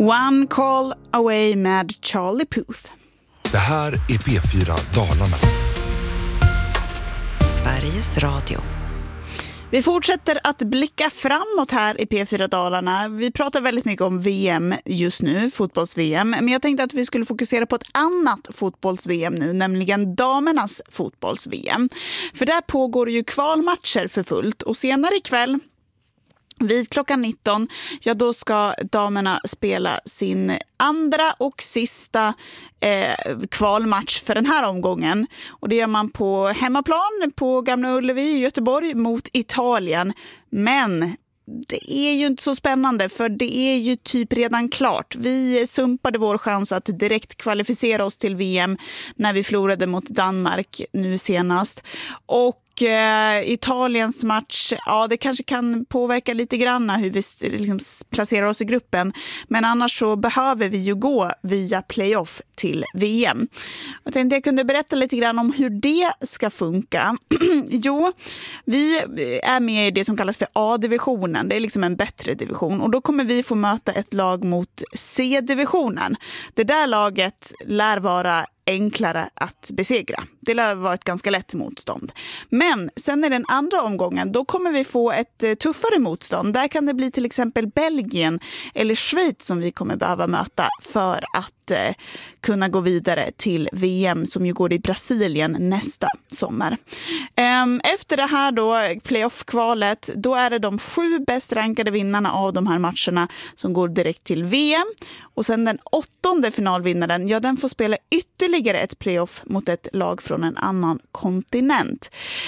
One Call Away med Charlie Puth. Det här är P4 Dalarna. Sveriges Radio. Vi fortsätter att blicka framåt här i P4 Dalarna. Vi pratar väldigt mycket om VM just nu, fotbolls-VM. Men jag tänkte att vi skulle fokusera på ett annat fotbolls-VM nu, nämligen damernas fotbolls-VM. För där pågår ju kvalmatcher för fullt och senare ikväll vid klockan 19, ja då ska damerna spela sin andra och sista kvalmatch för den här omgången. Och det gör man på hemmaplan på Gamla Ullevi i Göteborg mot Italien. Men det är ju inte så spännande för det är ju typ redan klart. Vi sumpade vår chans att direkt kvalificera oss till VM när vi förlorade mot Danmark nu senast. Och Italiens match, ja det kanske kan påverka lite grann hur vi liksom placerar oss i gruppen. Men annars så behöver vi ju gå via playoff till VM. Jag tänkte jag kunde berätta lite grann om hur det ska funka. Jo, vi är med i det som kallas för A-divisionen. Det är liksom en bättre division. Och då kommer vi få möta ett lag mot C-divisionen. Det där laget lär vara enklare att besegra. Det lär vara ett ganska lätt motstånd. Men sen i den andra omgången, då kommer vi få ett tuffare motstånd. Där kan det bli till exempel Belgien eller Schweiz som vi kommer behöva möta för att kunna gå vidare till VM som ju går i Brasilien nästa sommar. Efter det här då, playoff-kvalet, då är det de 7 bäst rankade vinnarna av de här matcherna som går direkt till VM. Och sen den 8:e finalvinnaren, ja den får spela ytterligare ett playoff mot ett lag från en annan kontinent.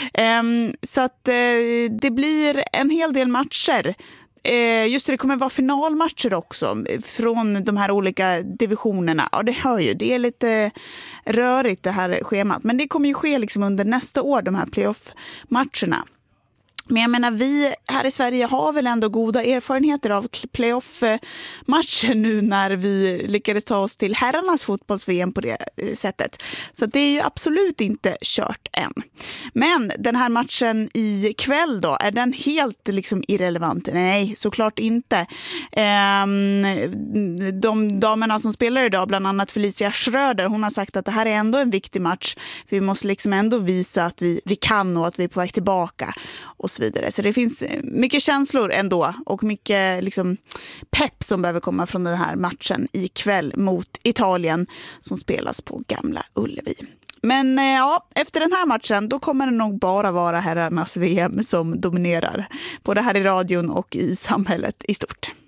Så att det blir en hel del matcher. Just det kommer vara finalmatcher också från de här olika divisionerna. Ja, det hör ju. Det är lite rörigt det här schemat. Men det kommer ju ske liksom under nästa år, de här playoff-matcherna. Men jag menar, vi här i Sverige har väl ändå goda erfarenheter av playoff-matcher nu när vi lyckades ta oss till herrarnas fotbolls-VM på det sättet. Så det är ju absolut inte kört än. Men den här matchen i kväll då, är den helt liksom irrelevant? Nej, såklart inte. De damerna som spelar idag, bland annat Felicia Schröder, hon har sagt att det här är ändå en viktig match. För vi måste liksom ändå visa att vi kan och att vi är på väg tillbaka och så vidare. Så det finns mycket känslor ändå och mycket liksom pepp som behöver komma från den här matchen ikväll mot Italien som spelas på Gamla Ullevi. Men ja, efter den här matchen då kommer det nog bara vara herrarnas VM som dominerar både här i radion och i samhället i stort.